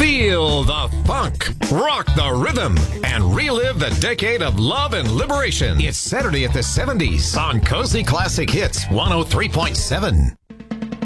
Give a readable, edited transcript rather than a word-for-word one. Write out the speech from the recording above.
Feel the funk, rock the rhythm, and relive the decade of love and liberation. It's Saturday at the 70s on Cozy Classic Hits 103.7.